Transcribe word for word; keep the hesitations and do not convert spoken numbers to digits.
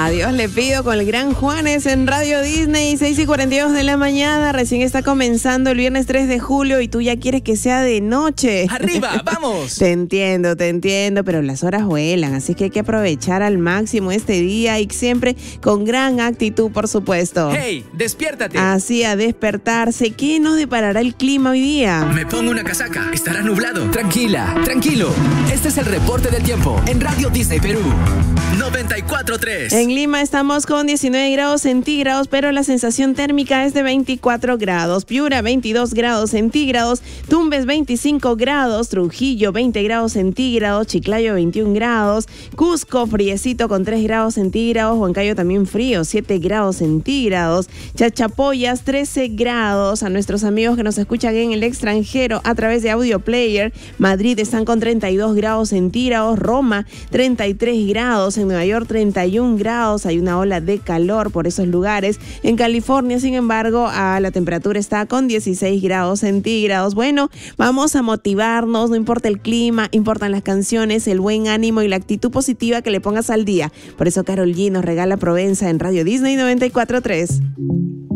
A Dios le pido con el gran Juanes en Radio Disney, seis y cuarenta y dos de la mañana. Recién está comenzando el viernes tres de julio y tú ya quieres que sea de noche. ¡Arriba, vamos! Te entiendo, te entiendo, pero las horas vuelan, así que hay que aprovechar al máximo este día y siempre con gran actitud, por supuesto. ¡Hey, despiértate! Así a despertarse. ¿Qué nos deparará el clima hoy día? Me pongo una casaca, estará nublado. Tranquila, tranquilo. Este es el reporte del tiempo en Radio Disney Perú. noventa y cuatro punto tres. En Lima estamos con diecinueve grados centígrados, pero la sensación térmica es de veinticuatro grados. Piura, veintidós grados centígrados. Tumbes, veinticinco grados. Trujillo, veinte grados centígrados. Chiclayo, veintiún grados. Cusco, friecito con tres grados centígrados. Huancayo también frío, siete grados centígrados. Chachapoyas, trece grados. A nuestros amigos que nos escuchan en el extranjero a través de Audio Player, Madrid están con treinta y dos grados centígrados. Roma, treinta y tres grados. En Nueva York, treinta y un grados. Hay una ola de calor por esos lugares. En California, sin embargo, a la temperatura está con dieciséis grados centígrados. Bueno, vamos a motivarnos, no importa el clima, importan las canciones, el buen ánimo y la actitud positiva que le pongas al día. Por eso Karol G nos regala Provenza en Radio Disney noventa y cuatro punto tres.